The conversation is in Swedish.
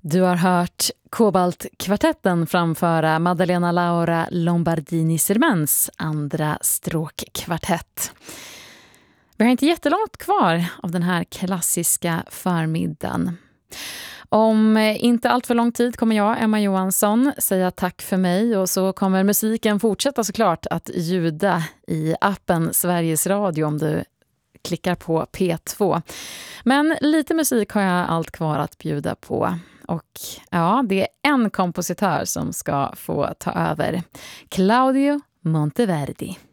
Du har hört Kobaltkvartetten framföra Maddalena Laura Lombardini-Sirmens andra stråkkvartett. Vi har inte jättelångt kvar av den här klassiska förmiddagen. Om inte allt för lång tid kommer jag, Emma Johansson, säga tack för mig, och så kommer musiken fortsätta såklart att ljuda i appen Sveriges Radio om du klickar på P2. Men lite musik har jag allt kvar att bjuda på. Och ja, det är en kompositör som ska få ta över. Claudio Monteverdi.